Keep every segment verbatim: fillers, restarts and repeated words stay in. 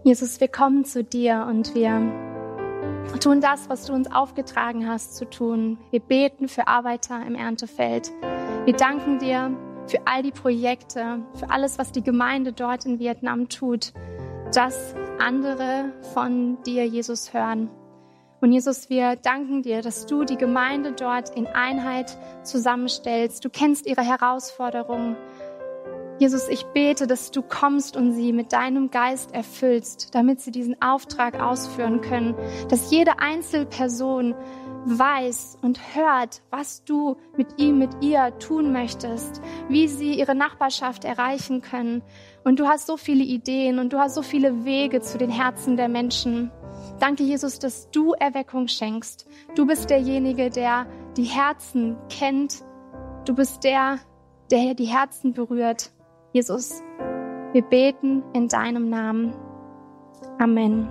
Jesus, wir kommen zu dir und wir tun das, was du uns aufgetragen hast zu tun. Wir beten für Arbeiter im Erntefeld. Wir danken dir für all die Projekte, für alles, was die Gemeinde dort in Vietnam tut, dass andere von dir, Jesus, hören. Und Jesus, wir danken dir, dass du die Gemeinde dort in Einheit zusammenstellst. Du kennst ihre Herausforderungen. Jesus, ich bete, dass du kommst und sie mit deinem Geist erfüllst, damit sie diesen Auftrag ausführen können, dass jede Einzelperson weiß und hört, was du mit ihm, mit ihr tun möchtest, wie sie ihre Nachbarschaft erreichen können. Und du hast so viele Ideen und du hast so viele Wege zu den Herzen der Menschen. Danke, Jesus, dass du Erweckung schenkst. Du bist derjenige, der die Herzen kennt. Du bist der, der die Herzen berührt. Jesus, wir beten in deinem Namen. Amen.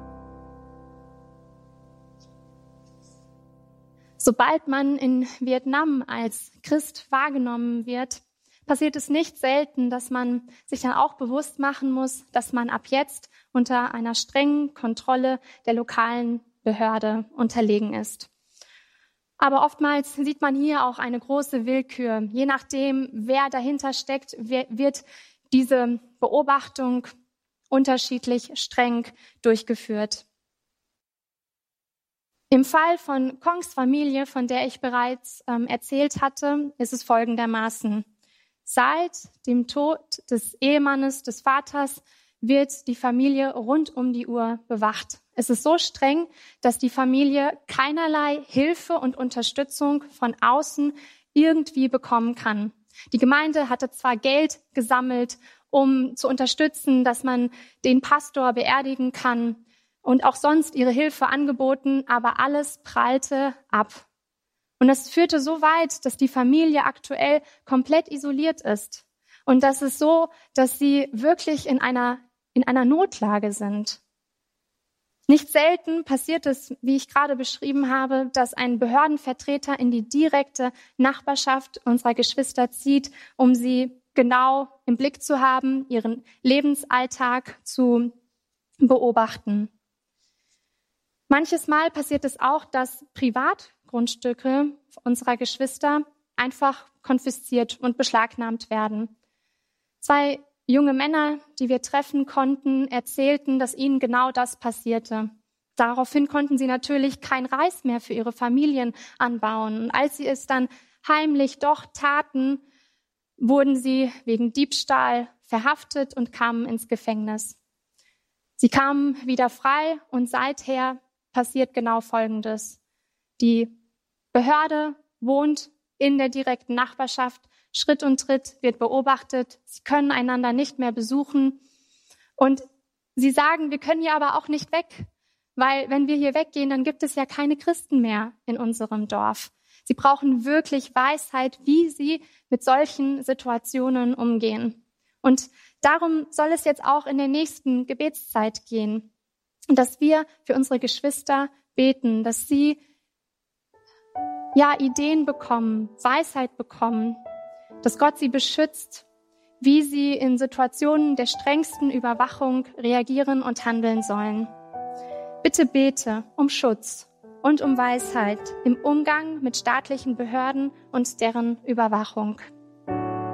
Sobald man in Vietnam als Christ wahrgenommen wird, passiert es nicht selten, dass man sich dann auch bewusst machen muss, dass man ab jetzt unter einer strengen Kontrolle der lokalen Behörde unterlegen ist. Aber oftmals sieht man hier auch eine große Willkür. Je nachdem, wer dahinter steckt, wird diese Beobachtung unterschiedlich streng durchgeführt. Im Fall von Kongs Familie, von der ich bereits ähm, erzählt hatte, ist es folgendermaßen. Seit dem Tod des Ehemannes, des Vaters, wird die Familie rund um die Uhr bewacht. Es ist so streng, dass die Familie keinerlei Hilfe und Unterstützung von außen irgendwie bekommen kann. Die Gemeinde hatte zwar Geld gesammelt, um zu unterstützen, dass man den Pastor beerdigen kann und auch sonst ihre Hilfe angeboten, aber alles prallte ab. Und das führte so weit, dass die Familie aktuell komplett isoliert ist. Und das ist so, dass sie wirklich in einer, in einer Notlage sind. Nicht selten passiert es, wie ich gerade beschrieben habe, dass ein Behördenvertreter in die direkte Nachbarschaft unserer Geschwister zieht, um sie genau im Blick zu haben, ihren Lebensalltag zu beobachten. Manches Mal passiert es auch, dass Privatgrundstücke unserer Geschwister einfach konfisziert und beschlagnahmt werden. Zwei junge Männer, die wir treffen konnten, erzählten, dass ihnen genau das passierte. Daraufhin konnten sie natürlich kein Reis mehr für ihre Familien anbauen. Und als sie es dann heimlich doch taten, wurden sie wegen Diebstahl verhaftet und kamen ins Gefängnis. Sie kamen wieder frei und seither passiert genau Folgendes. Die Behörde wohnt in der direkten Nachbarschaft. Schritt und Tritt wird beobachtet. Sie können einander nicht mehr besuchen. Und sie sagen, wir können hier aber auch nicht weg, weil wenn wir hier weggehen, dann gibt es ja keine Christen mehr in unserem Dorf. Sie brauchen wirklich Weisheit, wie sie mit solchen Situationen umgehen. Und darum soll es jetzt auch in der nächsten Gebetszeit gehen, dass wir für unsere Geschwister beten, dass sie ja Ideen bekommen, Weisheit bekommen, dass Gott sie beschützt, wie sie in Situationen der strengsten Überwachung reagieren und handeln sollen. Bitte bete um Schutz und um Weisheit im Umgang mit staatlichen Behörden und deren Überwachung.